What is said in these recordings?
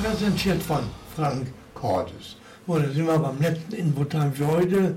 präsentiert von Frank Cordes. So, da sind wir beim letzten Infotime für heute.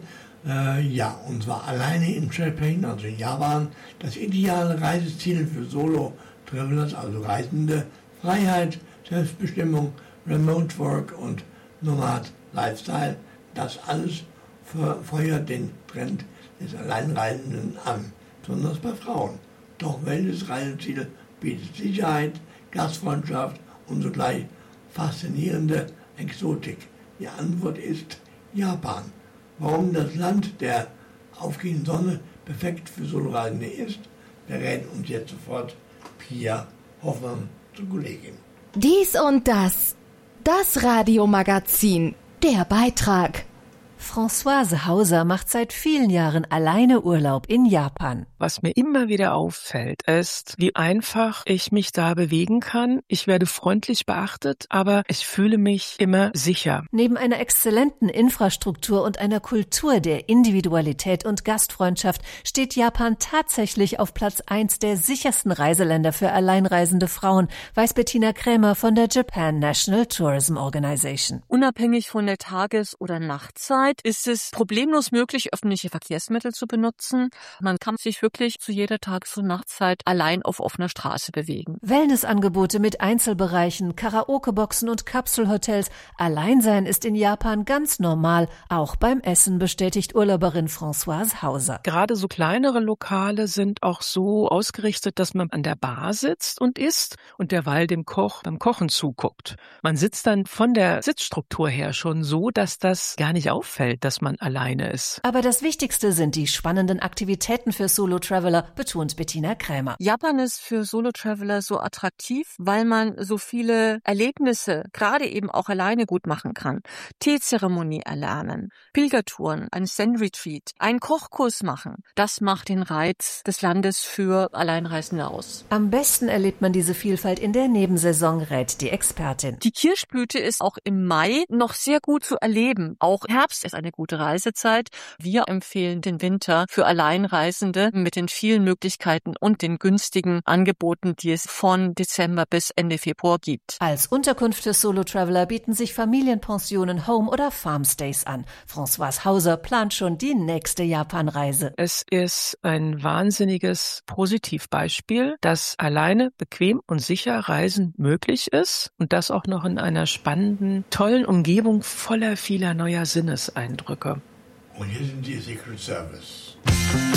Und zwar alleine in Japan, also in Japan, das ideale Reiseziel für Solo-Travelers, also Reisende, Freiheit, Selbstbestimmung, Remote Work und Nomad Lifestyle. Das alles feuert den Trend des Alleinreisenden an, besonders bei Frauen. Doch welches Reiseziel bietet Sicherheit, Gastfreundschaft und zugleich faszinierende Exotik? Die Antwort ist Japan. Warum das Land der aufgehenden Sonne perfekt für Soloreisende ist, berät uns jetzt sofort Pia Hoffmann zur Kollegin. Dies und das. Das Radiomagazin. Der Beitrag. Françoise Hauser macht seit vielen Jahren alleine Urlaub in Japan. Was mir immer wieder auffällt, ist, wie einfach ich mich da bewegen kann. Ich werde freundlich beachtet, aber ich fühle mich immer sicher. Neben einer exzellenten Infrastruktur und einer Kultur der Individualität und Gastfreundschaft steht Japan tatsächlich auf Platz 1 der sichersten Reiseländer für alleinreisende Frauen, weiß Bettina Krämer von der Japan National Tourism Organization. Unabhängig von der Tages- oder Nachtzeit ist es problemlos möglich, öffentliche Verkehrsmittel zu benutzen. Man kann sich wirklich zu jeder Tages- und Nachtzeit allein auf offener Straße bewegen. Wellnessangebote mit Einzelbereichen, Karaokeboxen und Kapselhotels. Alleinsein ist in Japan ganz normal, auch beim Essen, bestätigt Urlauberin Françoise Hauser. Gerade so kleinere Lokale sind auch so ausgerichtet, dass man an der Bar sitzt und isst und derweil dem Koch beim Kochen zuguckt. Man sitzt dann von der Sitzstruktur her schon so, dass das gar nicht auffällt, dass man alleine ist. Aber das Wichtigste sind die spannenden Aktivitäten für Solo-Traveler, betont Bettina Krämer. Japan ist für Solo-Traveler so attraktiv, weil man so viele Erlebnisse gerade eben auch alleine gut machen kann. Teezeremonie erlernen, Pilgertouren, ein Zen-Retreat, einen Kochkurs machen. Das macht den Reiz des Landes für Alleinreisende aus. Am besten erlebt man diese Vielfalt in der Nebensaison, rät die Expertin. Die Kirschblüte ist auch im Mai noch sehr gut zu erleben. Auch Herbst ist eine gute Reisezeit. Wir empfehlen den Winter für Alleinreisende mit den vielen Möglichkeiten und den günstigen Angeboten, die es von Dezember bis Ende Februar gibt. Als Unterkunft für Solo-Traveler bieten sich Familienpensionen, Home- oder Farmstays an. Françoise Hauser plant schon die nächste Japanreise. Es ist ein wahnsinniges Positivbeispiel, dass alleine bequem und sicher Reisen möglich ist und das auch noch in einer spannenden, tollen Umgebung voller vieler neuer Sinneseindrücke. Und hier sind die Secret Service.